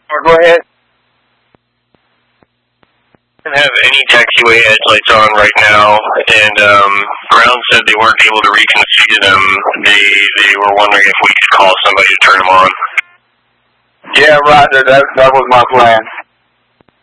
Go ahead. Don't have any taxiway headlights on right now, and ground said they weren't able to reconfigure them. They were wondering if we could call somebody to turn them on. Yeah, Roger. That was my plan.